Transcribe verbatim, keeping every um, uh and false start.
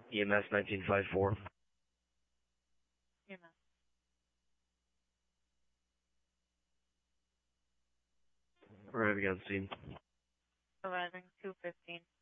E M S nineteen fifty-four. E M S. Arriving on scene. Arriving two fifteen.